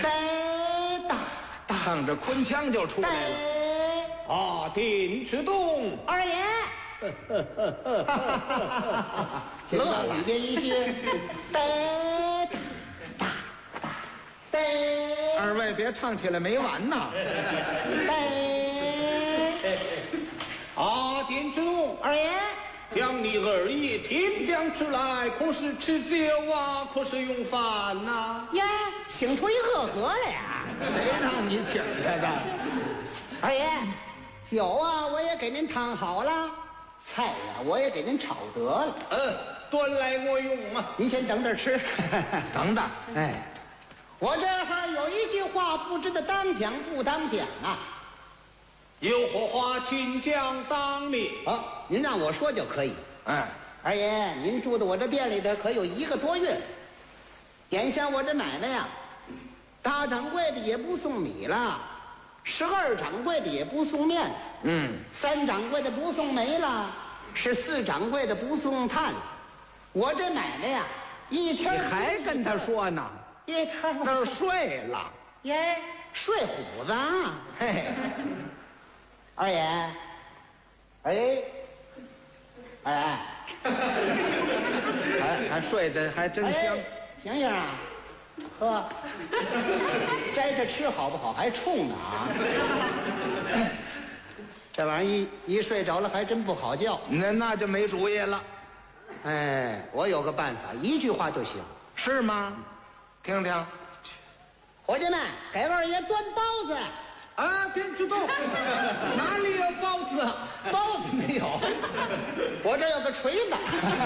哒哒， 唱着昆腔就出来了。 阿丁之动， 二爷，乐了，里边一句，哒哒哒哒， 二位别唱起来没完呐！ 阿丁之动， 二爷， 将你二爷天降之来，可是吃酒啊，可是用饭呐？ 呀，请出一个格来呀！ 谁让你请来的？ 二爷，酒啊我也给您烫好了，菜呀我也给您炒得了。 端来我用啊。 您先等等吃。 等等， 哎，我这儿有一句话，不知道当讲不当讲啊。 有何话请讲当面。 您让我说就可以。 哎， 二爷，您住在我这店里头可有1个多月，眼下我这买卖呀，大掌柜的也不送米了，12掌柜的也不送面子，3掌柜的不送煤了，14掌柜的不送炭了。我这买卖呀，一天你还跟他说呢？ 一天那儿睡了。 耶，睡虎子啊！ 嘿， 二爷，二爷， 还睡得还真香。 醒醒啊！呵，摘着吃好不好？还冲呢啊！这玩意儿一睡着了还真不好觉。 那就没主意了。 哎，我有个办法，一句话就行。 是吗？听听。 伙计们，给二爷端包子。 阿丁之动，哪里有包子？ 包子没有，我这有个锤子。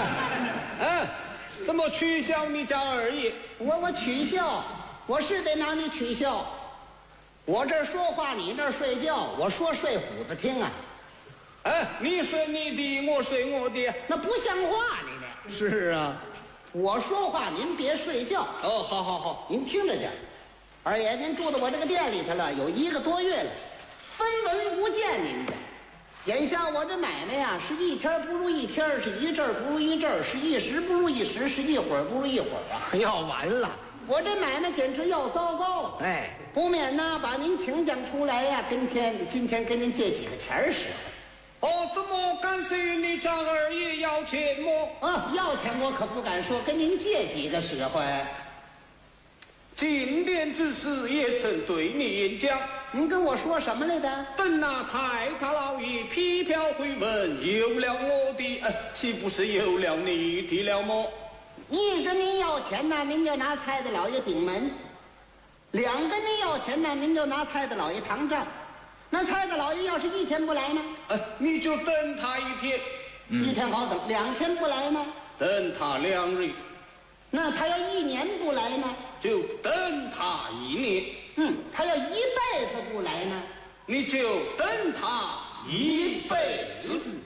怎么取笑你家二爷？ 我取笑，我是得拿你取笑。我这儿说话，你那儿睡觉，我说睡虎子听啊。 你睡你的，我睡我的。 那不像话，你这。 是啊， 我说话您别睡觉。 好， 您听着点。二爷，您住在我这个店里头了，有1个多月了，分文无见您的。眼下我这买卖呀，是一天不如一天，是一阵不如一阵，是一时不如一时，是一会儿不如一会儿啊！ 要完了。 我这买卖简直要糟糕了。 哎， 不免呢把您请讲出来呀，今天跟您借几个钱儿使。 怎么敢随你家二爷要钱么？ 要钱我可不敢说，跟您借几个使唤。 进店之时也曾对你演讲， 您跟我说什么来的？ 等那蔡大老爷批票回文，有了我的，岂不是有了你的了么？ 一跟您要钱呢，您就拿蔡大老爷顶门；两跟您要钱呢，您就拿蔡大老爷扛账。那蔡大老爷要是1天不来呢？ 你就等他1天 ，1天好等；2天不来呢？ 等他2日。 那他要1年不来呢？ 就等他1年。 他要1辈子不来呢？ 你就等他1辈子。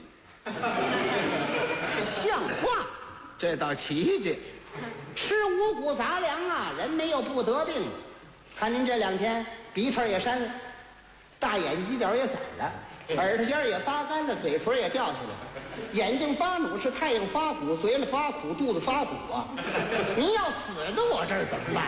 像话？ 这倒奇迹。 吃五谷杂粮啊，人没有不得病。看您这2天鼻涕也潸了，大眼犄角也散了，耳朵尖也扒干了，嘴唇也掉下来了，眼睛发努是太阳发鼓，嘴里发苦，肚子发鼓啊！您要死在我这儿怎么办？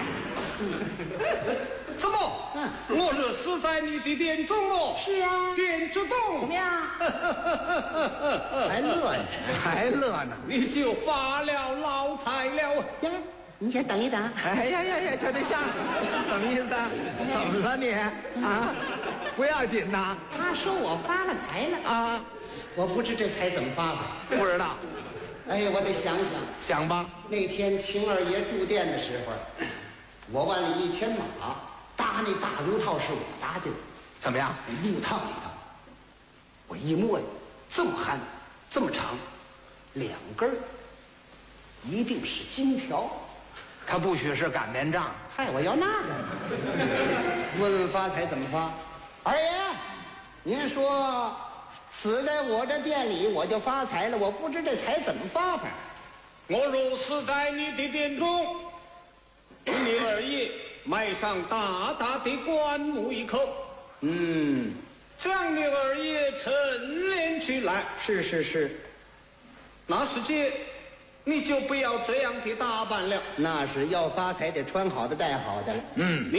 怎么？我是死在你的店中哦。 是啊。 店之动怎么样？还乐呢？ 还乐呢？ 你就发了老财了。 呀，您先等一等。 哎呀，就这相声，怎么意思啊？怎么了你啊？不要紧呐。 他说我发了财了啊， 我不知这财怎么发的。 不知道。 哎，我得想想。 想吧。 那天秦二爷住店的时候，我万里1000马搭那大炉套是我搭的。 怎么样？ 木套里头，我一摸呀，这么憨，这么长，2根儿，一定是金条。 他不许是擀面杖。 嗨，我要那个。问问发财怎么发？二爷，您说死在我这店里我就发财了，我不知这财怎么发法。 我若死在你的店中，你二爷埋上大大的棺木1口，将你二爷陈列起来。 是， 那时间你就不要这样的打扮了。 那是要发财得穿好的戴好的了。 你